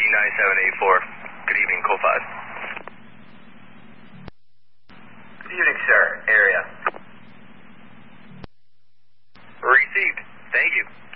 29784. Good evening, Code 5. Good evening, sir. Area. Received. Thank you.